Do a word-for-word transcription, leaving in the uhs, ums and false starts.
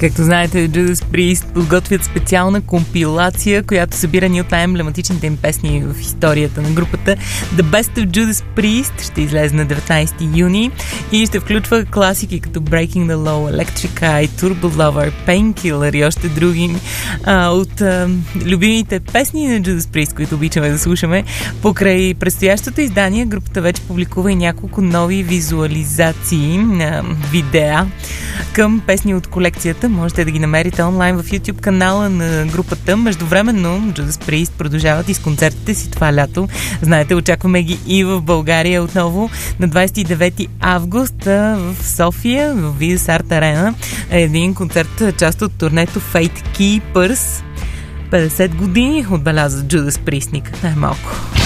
Както знаете, Judas Priest подготвят специална компилация, която събира ни от най-емблематичните им песни в историята на групата. The Best of Judas Priest ще излезе на деветнайсети юни и ще включва класики като Breaking the Law, Electric Eye, Turbo Lover, Painkiller и още други а, от а, любимите песни на Judas Priest, които обичаме да слушаме. Покрай предстоящото издание, групата вече публикува и няколко нови визуализации на видеа към песни от колекцията. Можете да ги намерите онлайн в YouTube канала на групата. Междувременно Judas Priest продължават и с концертите си това лято. Знаете, очакваме ги и в България отново на двайсет и девети август в София, в Viasat Arena. Един концерт, част от турнето Fate Keepers. петдесет години отбеляза Judas Priest, никак най-малко.